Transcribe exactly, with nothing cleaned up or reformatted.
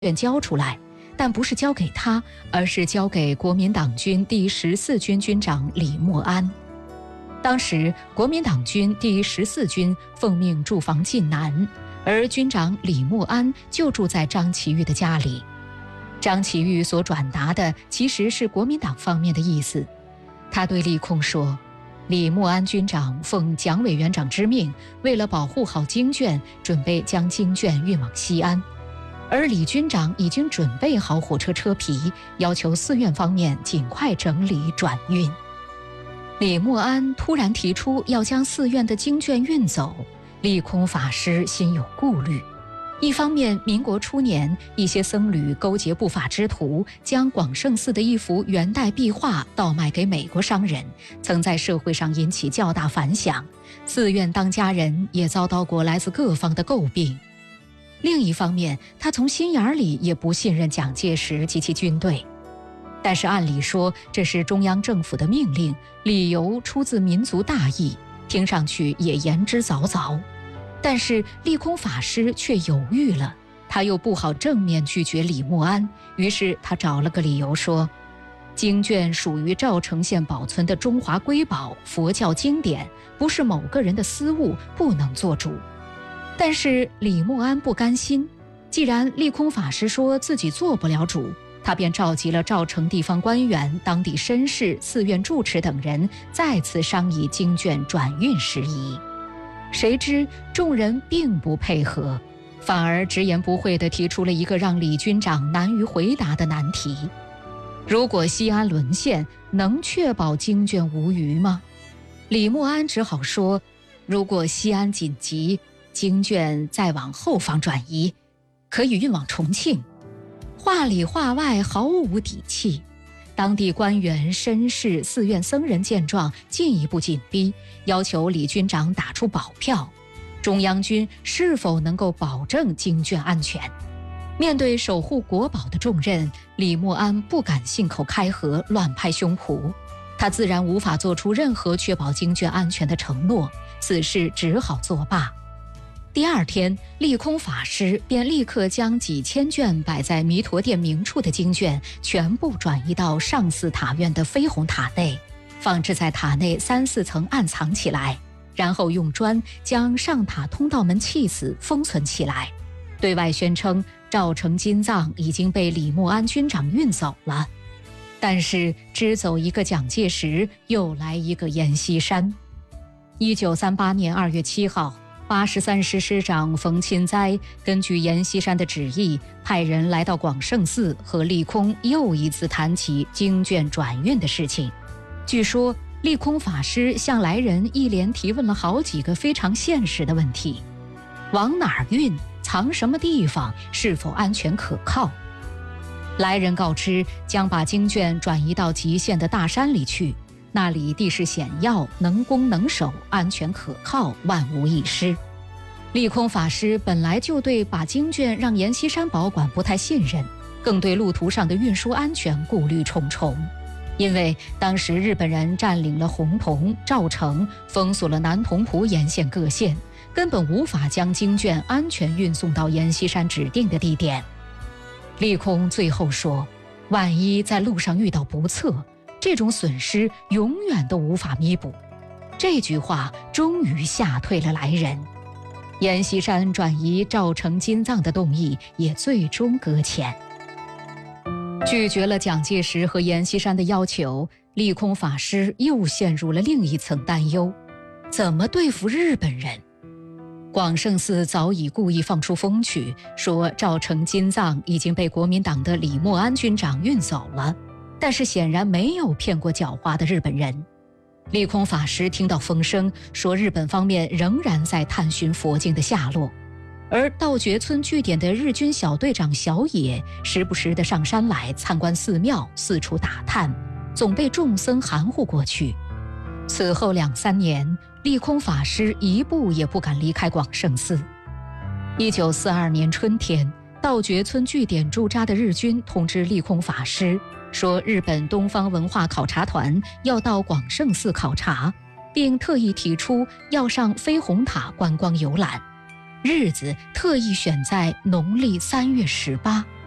卷交出来，但不是交给他，而是交给国民党军第十四军军长李默安。当时国民党军第十四军奉命驻防晋南，而军长李默安就住在张其钰的家里。张其钰所转达的其实是国民党方面的意思。他对李空说，李默安军长奉蒋委员长之命，为了保护好经卷，准备将经卷运往西安，而李军长已经准备好火车车皮，要求寺院方面尽快整理转运。李默安突然提出要将寺院的经卷运走，利空法师心有顾虑。一方面，民国初年一些僧侣勾结不法之徒，将广胜寺的一幅元代壁画倒卖给美国商人，曾在社会上引起较大反响，寺院当家人也遭到过来自各方的诟病。另一方面，他从心眼里也不信任蒋介石及其军队。但是按理说这是中央政府的命令，理由出自民族大义，听上去也言之凿凿。但是利空法师却犹豫了，他又不好正面拒绝李默安，于是他找了个理由说，经卷属于赵城县保存的中华瑰宝佛教经典，不是某个人的私物，不能做主。但是李默安不甘心，既然利空法师说自己做不了主，他便召集了赵城地方官员、当地绅士、寺院住持等人，再次商议经卷转运事宜。谁知众人并不配合，反而直言不讳地提出了一个让李军长难于回答的难题：如果西安沦陷，能确保经卷无虞吗？李默安只好说，如果西安紧急，经卷再往后方转移，可以运往重庆。话里话外毫无底气。当地官员、绅士、寺院僧人见状，进一步紧逼，要求李军长打出保票，中央军是否能够保证经卷安全。面对守护国宝的重任，李默安不敢信口开河，乱拍胸脯，他自然无法做出任何确保经卷安全的承诺，此事只好作罢。第二天，利空法师便立刻将几千卷摆在弥陀殿明处的经卷全部转移到上寺塔院的飞虹塔内，放置在塔内三四层暗藏起来，然后用砖将上塔通道门弃死封存起来，对外宣称赵城金藏已经被李默安军长运走了。但是支走一个蒋介石，又来一个阎锡山。一九三八年二月七号，八十三师师长冯钦哉根据阎锡山的旨意，派人来到广胜寺和利空又一次谈起经卷转运的事情。据说利空法师向来人一连提问了好几个非常现实的问题：往哪儿运？藏什么地方？是否安全可靠？来人告知，将把经卷转移到极县的大山里去，那里地势险要，能攻能守，安全可靠，万无一失。利空法师本来就对把经卷让阎锡山保管不太信任，更对路途上的运输安全顾虑重重。因为当时日本人占领了洪洞、赵城，封锁了南同蒲沿线各县，根本无法将经卷安全运送到阎锡山指定的地点。利空最后说，万一在路上遇到不测，这种损失永远都无法弥补。这句话终于吓退了来人，阎锡山转移赵城金藏的动议也最终搁浅。拒绝了蒋介石和阎锡山的要求，利空法师又陷入了另一层担忧：怎么对付日本人？广胜寺早已故意放出风曲，说赵城金藏已经被国民党的李默安军长运走了，但是显然没有骗过狡猾的日本人。利空法师听到风声，说日本方面仍然在探寻佛经的下落，而道觉村据点的日军小队长小野时不时地上山来参观寺庙，四处打探，总被众僧含糊过去。此后两三年，利空法师一步也不敢离开广胜寺。一九四二年春天，道觉村据点驻扎的日军通知利空法师，说日本东方文化考察团要到广胜寺考察，并特意提出要上飞虹塔观光游览，日子特意选在农历三月十八。